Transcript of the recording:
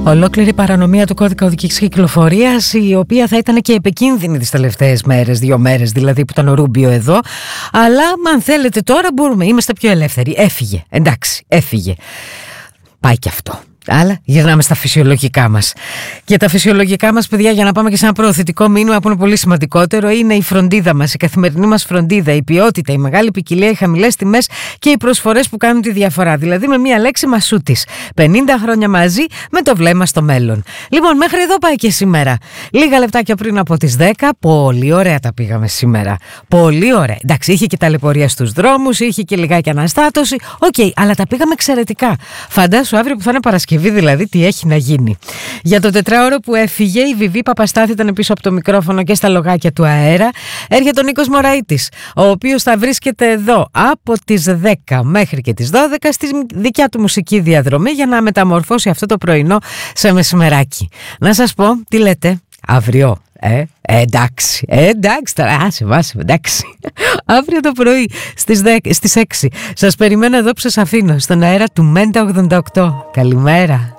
Ολόκληρη παρανομία του κώδικα οδικής κυκλοφορίας, η οποία θα ήταν και επικίνδυνη τις τελευταίες μέρες, 2 μέρες δηλαδή που ήταν ο Ρούμπιο εδώ. Αλλά αν θέλετε τώρα μπορούμε, είμαστε πιο ελεύθεροι. Έφυγε, εντάξει, έφυγε. Πάει και αυτό. Αλλά γυρνάμε στα φυσιολογικά μας. Και τα φυσιολογικά μας, παιδιά, για να πάμε και σε ένα προωθητικό μήνυμα που είναι πολύ σημαντικότερο, είναι η φροντίδα μας, η καθημερινή μας φροντίδα, η ποιότητα, η μεγάλη ποικιλία, οι χαμηλές τιμές και οι προσφορές που κάνουν τη διαφορά. Δηλαδή, με μία λέξη, Μασούτης. 50 χρόνια μαζί με το βλέμμα στο μέλλον. Λοιπόν, μέχρι εδώ πάει και σήμερα. Λίγα λεπτάκια πριν από τις 10, πολύ ωραία τα πήγαμε σήμερα. Πολύ ωραία. Εντάξει, είχε και ταλαιπωρία στους δρόμους, είχε και λιγάκι αναστάτωση. Οκ, αλλά τα πήγαμε εξαιρετικά. Φαντάσου αύριο που θα είναι Παρασκευή. Δηλαδή τι έχει να γίνει. Για το τετράωρο που έφυγε, η Βιβί Παπαστάθη ήταν πίσω από το μικρόφωνο και στα λογάκια του αέρα. Έρχεται ο Νίκος Μωραΐτης, ο οποίος θα βρίσκεται εδώ από τις 10 μέχρι και τις 12 στη δικιά του μουσική διαδρομή για να μεταμορφώσει αυτό το πρωινό σε μεσημεράκι. Να σας πω, τι λέτε, αύριο? Εντάξει τώρα, άσε, εντάξει. Αύριο το πρωί στις 6 σας περιμένω εδώ που σας αφήνω στον αέρα του Μέντα 88. Καλημέρα.